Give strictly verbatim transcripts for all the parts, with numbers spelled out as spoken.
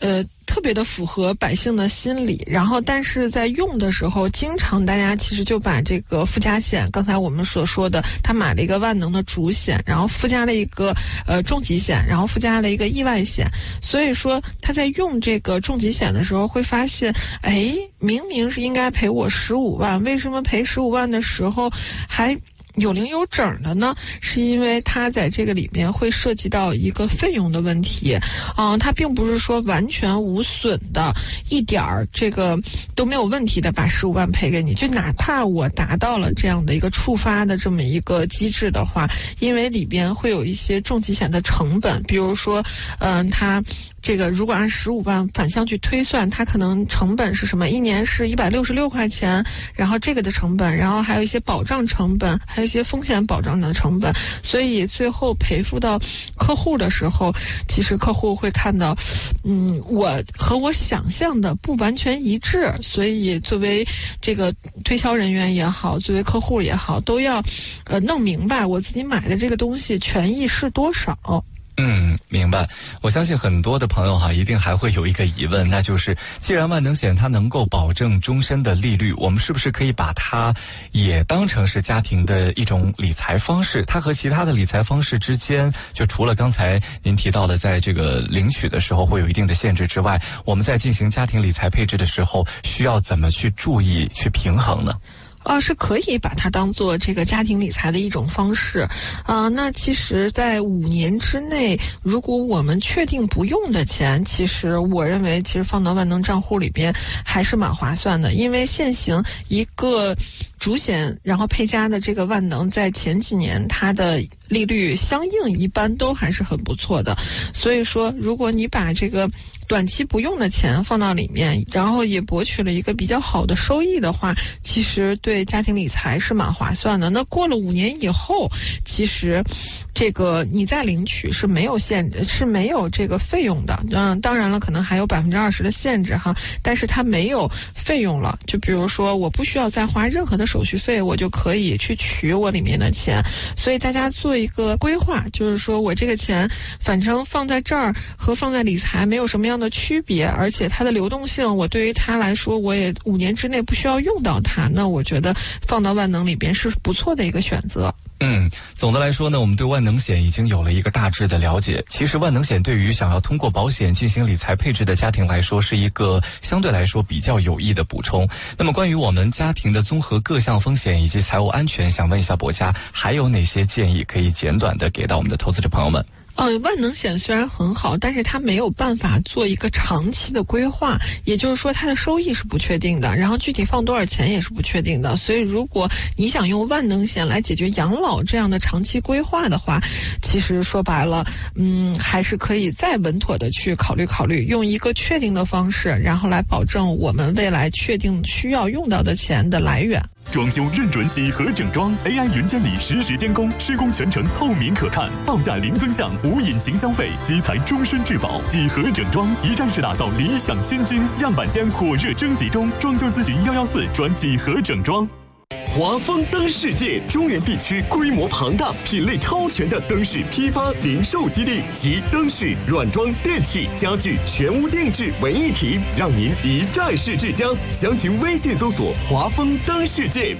呃特别的符合百姓的心理，然后但是在用的时候，经常大家其实就把这个附加险，刚才我们所说的，他买了一个万能的主险，然后附加了一个呃重疾险，然后附加了一个意外险，所以说他在用这个重疾险的时候会发现，哎，明明是应该赔我十五万，为什么赔十五万的时候还有零有整的呢？是因为它在这个里面会涉及到一个费用的问题，嗯、呃，它并不是说完全无损的，一点儿这个都没有问题的把十五万赔给你，就哪怕我达到了这样的一个触发的这么一个机制的话，因为里边会有一些重疾险的成本，比如说，嗯、呃，它这个如果按十五万反向去推算，它可能成本是什么？一年是一百六十六块钱，然后这个的成本，然后还有一些保障成本，还有一些风险保障的成本，所以最后赔付到客户的时候，其实客户会看到，嗯，我和我想象的不完全一致，所以作为这个推销人员也好，作为客户也好，都要呃弄明白我自己买的这个东西权益是多少。 嗯，明白。我相信很多的朋友哈，一定还会有一个疑问，那就是既然万能险它能够保证终身的利率，我们是不是可以把它也当成是家庭的一种理财方式？它和其他的理财方式之间，就除了刚才您提到的在这个领取的时候会有一定的限制之外，我们在进行家庭理财配置的时候，需要怎么去注意去平衡呢？ 呃，是可以把它当做这个家庭理财的一种方式，呃，那其实在五年之内，如果我们确定不用的钱，其实我认为其实放到万能账户里边还是蛮划算的，因为现行一个主险然后配加的这个万能，在前几年它的利率相应一般都还是很不错的，所以说如果你把这个短期不用的钱放到里面，然后也博取了一个比较好的收益的话，其实对家庭理财是蛮划算的。那过了五年以后，其实这个你再领取是没有限制，是没有这个费用的。嗯，当然了，可能还有百分之二十的限制哈，但是它没有费用了。就比如说，我不需要再花任何的手续费，我就可以去取我里面的钱。所以大家做一个规划，就是说我这个钱反正放在这儿和放在理财没有什么样的区别，而且它的流动性，我对于它来说，我也五年之内不需要用到它，那我觉得放到万能里边是不错的一个选择。 嗯，总的来说呢，我们对万能险已经有了一个大致的了解。其实万能险对于想要通过保险进行理财配置的家庭来说，是一个相对来说比较有益的补充。那么关于我们家庭的综合各项风险以及财务安全，想问一下博家，还有哪些建议可以简短的给到我们的投资者朋友们？ 呃，万能险虽然很好，但是它没有办法做一个长期的规划，也就是说它的收益是不确定的，然后具体放多少钱也是不确定的。所以如果你想用万能险来解决养老这样的长期规划的话，其实说白了，嗯，还是可以再稳妥的去考虑考虑，用一个确定的方式，然后来保证我们未来确定需要用到的钱的来源。 装修认准几何整装 A I 云监理实时监工，施工全程透明可看，报价零增项，无隐形消费，基材终身质保。几何整装一站式打造理想新居，样板间火热征集中，装修咨询幺幺四转几何整装。华丰灯世界，中原地区规模庞大、品类超全的灯饰批发零售基地，集灯饰、软装、电器、家具全屋定制为一体，让您一站式至家。详情微信搜索“华丰灯世界”。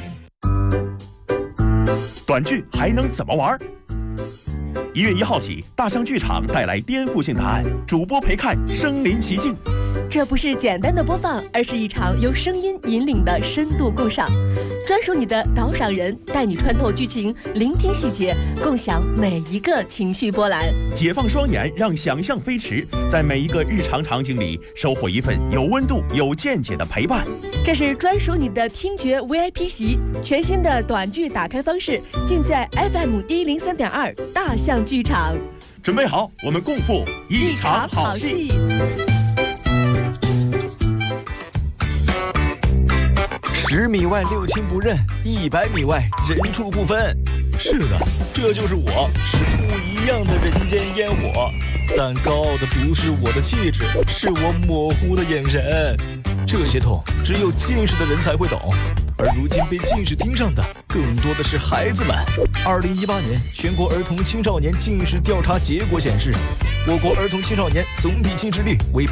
短剧还能怎么玩？一月一号起，大象剧场带来颠覆性答案，主播陪看身临其境。 这不是简单的播放，而是一场由声音引领的深度共赏。专属你的导赏人，带你穿透剧情，聆听细节，共享每一个情绪波澜。 解放双眼，让想象飞驰，在每一个日常场景里收获一份有温度、有见解的陪伴。 这是专属你的听觉 V I P 席，全新的短剧打开方式，尽在 F M 一零三点二大象剧场。 准备好，我们共赴一场好戏。 十米外六亲不认，一百米外人畜不分。是的，这就是我，是不一样的人间烟火。但高傲的不是我的气质，是我模糊的眼神。这些痛只有近视的人才会懂，而如今被近视盯上的更多的是孩子们。二零一八年全国儿童青少年近视调查结果显示，我国儿童青少年总体近视率为